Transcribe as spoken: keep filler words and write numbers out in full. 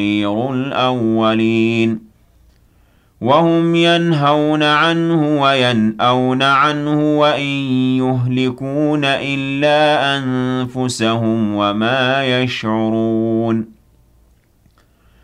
أَسَاطِيرُ الْأَوَّلِينَ وَهُمْ يَنْهَوْنَ عَنْهُ وَيَنْأَوْنَ عَنْهُ وَإِن يُهْلِكُونَ إِلَّا أَنفُسَهُمْ وَمَا يَشْعُرُونَ